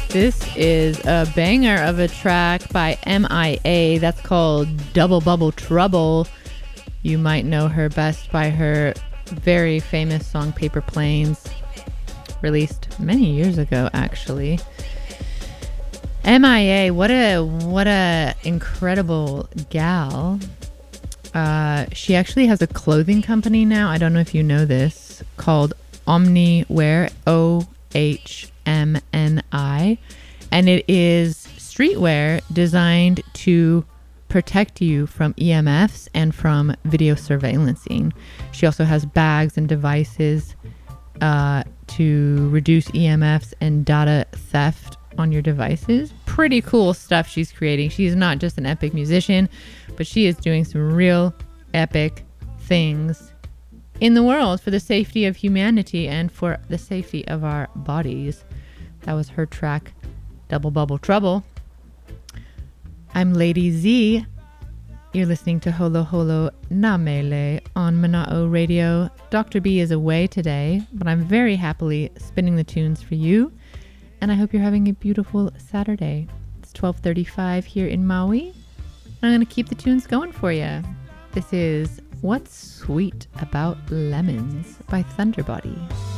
This is a banger of a track by MIA that's called Double Bubble Trouble. You might know her best by her very famous song Paper Planes, released many years ago actually. MIA, what a incredible gal. She actually has a clothing company now. I don't know if you know this, called Omniwear, OHMNI, and it is streetwear designed to protect you from EMFs and from video surveillancing. She also has bags and devices to reduce EMFs and data theft on your devices. Pretty cool stuff she's creating. She's not just an epic musician, but she is doing some real epic things in the world for the safety of humanity and for the safety of our bodies. That was her track, Double Bubble Trouble. I'm Lady Z. You're listening to Holo Holo Na Mele on Mana'o Radio. Dr. B is away today, but I'm very happily spinning the tunes for you. And I hope you're having a beautiful Saturday. It's 12:35 here in Maui. I'm going to keep the tunes going for you. This is What's Sweet About Lemons by Thunderbody.